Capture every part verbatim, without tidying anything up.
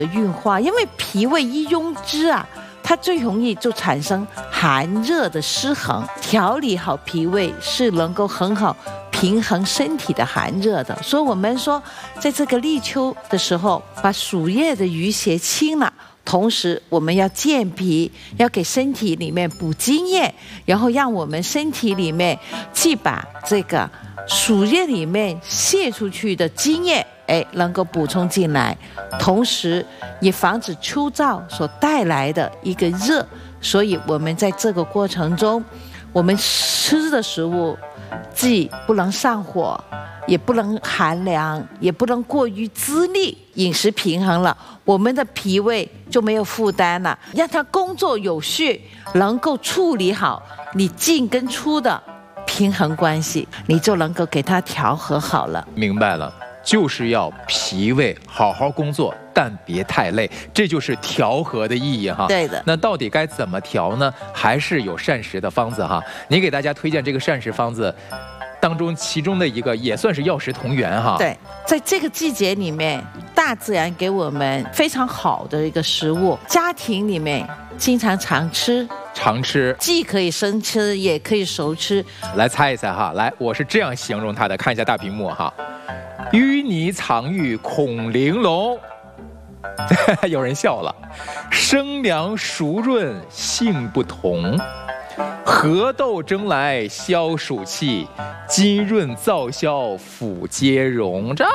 运化，因为脾胃一壅之啊，它最容易就产生寒热的失衡。调理好脾胃是能够很好平衡身体的寒热的。所以我们说，在这个立秋的时候，把暑夜的余邪清了。同时，我们要健脾，要给身体里面补津液，然后让我们身体里面既把这个暑夜里面泄出去的津液，哎，能够补充进来，同时也防止秋燥所带来的一个热。所以，我们在这个过程中，我们吃的食物既不能上火，也不能寒凉，也不能过于滋腻，饮食平衡了，我们的脾胃就没有负担了，让它工作有序，能够处理好你进跟出的平衡关系，你就能够给它调和好了。 明白了，就是要脾胃好好工作，但别太累，这就是调和的意义哈。 对的。 那到底该怎么调呢？还是有膳食的方子哈。你给大家推荐这个膳食方子当中，其中的一个也算是药食同源哈。 对，在这个季节里面，大自然给我们非常好的一个食物，家庭里面经常常吃。 常吃， 既可以生吃，也可以熟吃。 来猜一猜哈，来，我是这样形容它的，看一下大屏幕哈。淤泥藏玉孔玲珑，有人笑了。生凉熟润性不同，合豆蒸来消暑气，津润燥消抚皆荣。这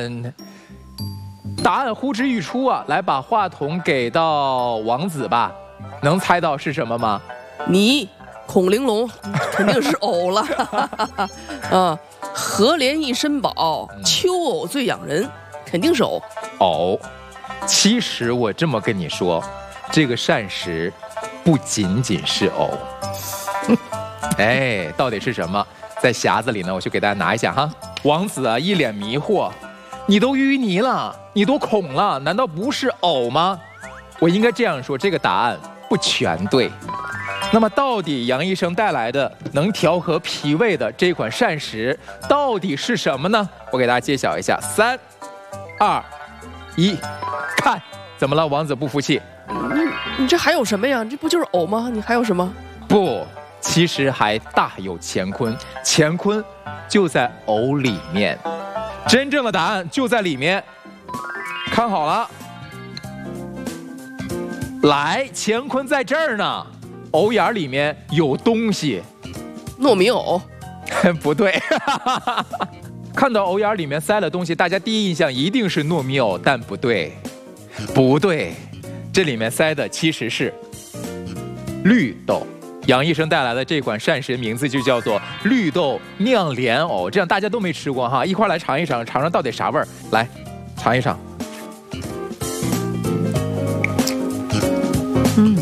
答案呼之欲出啊！来，把话筒给到王子吧。能猜到是什么吗？ 你孔玲珑肯定是藕了，啊，荷莲一身宝，秋藕最养人，肯定是藕。 藕，其实我这么跟你说，这个膳食不仅仅是藕。哎，到底是什么？在匣子里呢，我去给大家拿一下哈。王子啊，一脸迷惑，你都淤泥了，你都孔了，难道不是藕吗？我应该这样说，这个答案不全对。那么到底杨医生带来的能调和脾胃的这款膳食到底是什么呢？我给大家揭晓一下，三、二、一，看，怎么了？王子不服气。 你你这还有什么呀？这不就是藕吗？你还有什么？ 不，其实还大有乾坤，乾坤就在藕里面，真正的答案就在里面。看好了。来，乾坤在这儿呢，藕眼里面有东西。 糯米藕？ 不对，看到藕眼里面塞了东西，大家第一印象一定是糯米藕，但不对，不对，这里面塞的其实是绿豆。杨医生带来的这款膳食名字就叫做绿豆酿莲藕，这样大家都没吃过哈，一块来尝一尝，尝尝到底啥味儿。来，尝一尝。 嗯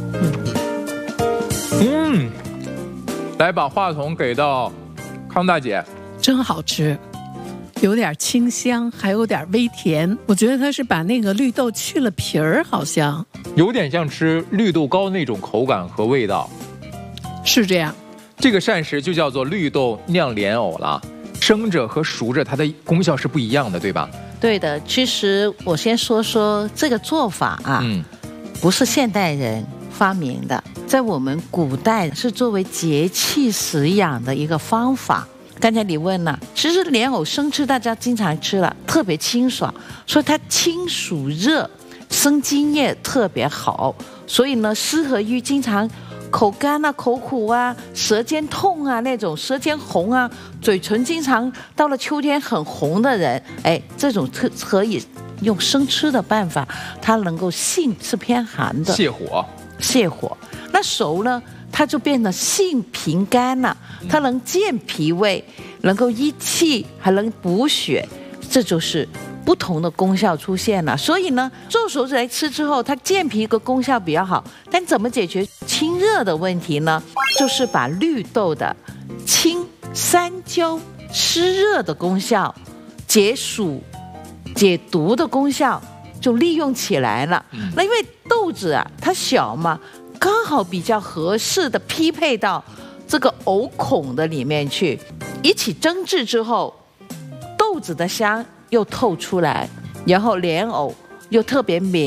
嗯，来把话筒给到康大姐。 真好吃，有点清香，还有点微甜。我觉得它是把那个绿豆去了皮儿，好像有点像吃绿豆糕那种口感和味道。 是这样。 这个膳食就叫做绿豆酿莲藕了，生着和熟着它的功效是不一样的，对吧？ 对的，其实我先说说这个做法啊。嗯。不是现代人发明的，在我们古代是作为节气食养的一个方法。刚才你问了，其实莲藕生吃大家经常吃了，特别清爽，所以它清暑热，生津液特别好，所以呢适合于经常口干啊、口苦啊、舌尖痛啊那种舌尖红啊、嘴唇经常到了秋天很红的人，哎，这种特可以用生吃的办法，它能够性是偏寒的， 泻火， 泻火。那熟呢，它就变得性平肝了，它能健脾胃，能够益气，还能补血，这就是不同的功效出现了。所以呢，做熟来吃之后，它健脾的功效比较好。但怎么解决清热的问题呢？就是把绿豆的清三焦湿热的功效，解暑解毒的功效就利用起来了。那因为豆子啊它小嘛，刚好比较合适的匹配到这个藕孔的里面去，一起蒸制之后，豆子的香又透出来，然后莲藕又特别绵。